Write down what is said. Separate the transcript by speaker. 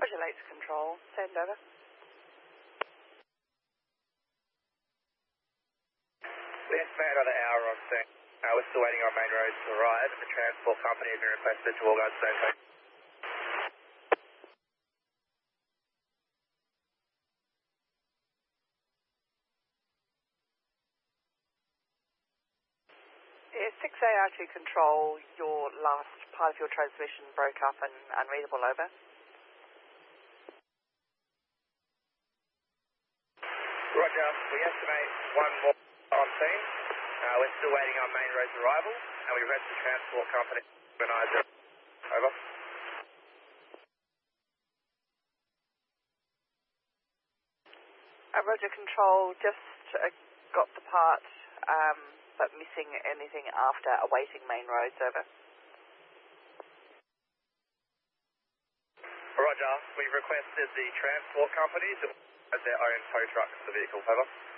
Speaker 1: Roger, Lakes Control. Send over.
Speaker 2: We estimate another hour on scene. We're still waiting on main roads to arrive, and the transport company has been requested to organise the same.
Speaker 1: Yeah, 6AR2 Control, your last part of your transmission broke up and unreadable, over.
Speaker 2: Roger, we estimate one more on scene. We're still waiting on main roads arrival, and we request the transport company to organise it. Over.
Speaker 1: Roger, Control, just got the part, but missing anything after awaiting main roads, over.
Speaker 2: Roger, we've requested the transport companies to organise their own tow trucks for the vehicle. Over.